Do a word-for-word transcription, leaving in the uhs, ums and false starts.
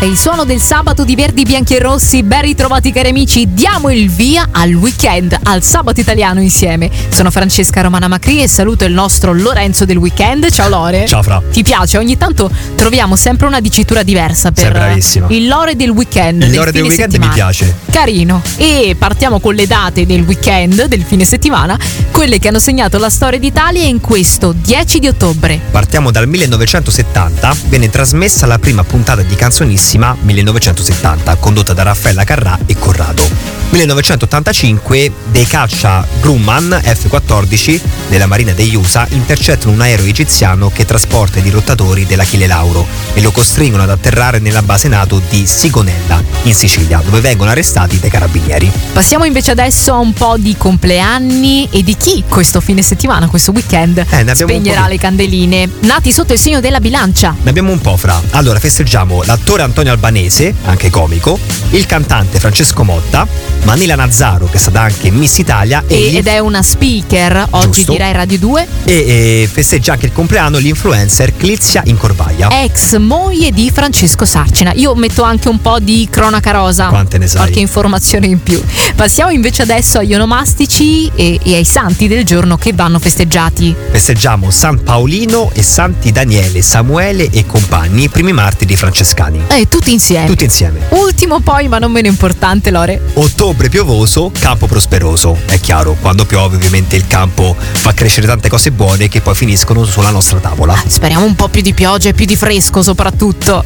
È il suono del sabato di Verdi, Bianchi e Rossi. Ben ritrovati cari amici, diamo il via al weekend, al sabato italiano insieme. Sono Francesca Romana Macri e saluto il nostro Lorenzo del weekend. Ciao Lore. Ciao Fra. Ti piace? Ogni tanto troviamo sempre una dicitura diversa per Sei bravissima. il Lore del weekend. Il del Lore del fine weekend settimana. mi piace. Carino. E partiamo con le date del weekend, del fine settimana, quelle che hanno segnato la storia d'Italia in questo dieci di ottobre. Partiamo dal millenovecentosettanta, venne trasmessa la prima puntata di Canzonissima millenovecentosettanta, condotta da Raffaella Carrà e Corrado. millenovecentottantacinque, dei caccia Grumman F quattordici della Marina degli U S A intercettano un aereo egiziano che trasporta i dirottatori dell'Achille Lauro e lo costringono ad atterrare nella base NATO di Sigonella, in Sicilia, dove vengono arrestati dai carabinieri. Passiamo invece adesso a un po' di compleanni e di chi questo fine settimana, questo weekend, Eh, ne abbiamo un spegnerà po' di- le candeline. Nati sotto il segno della bilancia. Ne abbiamo un po', Fra. Allora, festeggiamo l'attore Antonio Albanese, anche comico, il cantante Francesco Motta, Manila Nazzaro, che è stata anche Miss Italia, e, E- ed è una speaker, oggi Giusto. direi Radio due, e, e festeggia anche il compleanno l'influencer Clizia Incorvaia. ex moglie di Francesco Sarcina. Io metto anche un po' di cronaca rosa, Quante ne sai? qualche informazione in più. Passiamo invece adesso agli onomastici e, e ai santi del giorno che vanno festeggiati. Festeggiamo San Paolino e Santi Daniele, Samuele e compagni, primi martiri francescani. E tutti insieme. Tutti insieme. Ultimo poi, ma non meno importante, Lore. Ottobre piovoso, campo prosperoso. È chiaro, quando piove ovviamente il campo fa crescere tante cose buone che poi finiscono sulla nostra tavola. Speriamo un po' più di pioggia e più di fresco soprattutto.